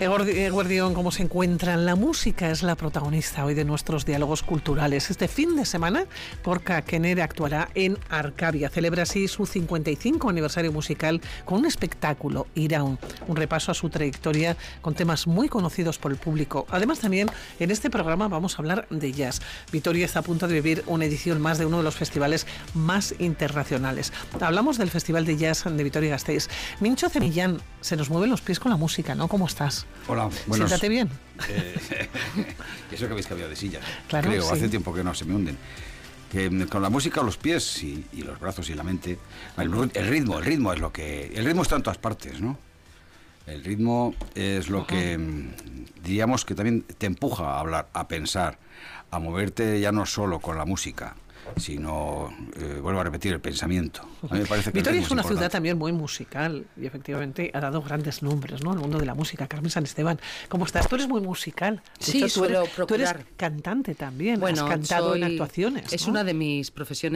Eguardión, ¿cómo se encuentran? La música es la protagonista hoy de nuestros diálogos culturales. Este fin de semana, Gorka Knörr actuará en Arcavia. Celebra así su 55 aniversario musical con un espectáculo, Iraun, un repaso a su trayectoria con temas muy conocidos por el público. Además, también en este programa vamos a hablar de jazz. Vitoria está a punto de vivir una edición más de uno de los festivales más internacionales. Hablamos del Festival de Jazz de Vitoria-Gasteiz. Mincho Zemillán, se nos mueven los pies con la música, ¿no? ¿Cómo estás? Hola, buenos. Siéntate bien. Eso que habéis cambiado de silla. Claro, creo, sí. Hace tiempo que no se me hunden. Con la música, los pies y los brazos y la mente. El ritmo es lo que. El ritmo está en todas partes, ¿no? El ritmo es lo que diríamos que también te empuja a hablar, a pensar, a moverte ya no solo con la música, sino, vuelvo a repetir, el pensamiento. A mí me parece que Vitoria el es ritmo una es ciudad importante. también muy musical y efectivamente ha dado grandes nombres, ¿no?, al mundo de la música. Carmen San Esteban, ¿cómo estás? Tú eres muy musical. De Sí, hecho, suelo tú eres procurar. cantante también, Bueno, has cantado en actuaciones, es ¿no? una de mis profesiones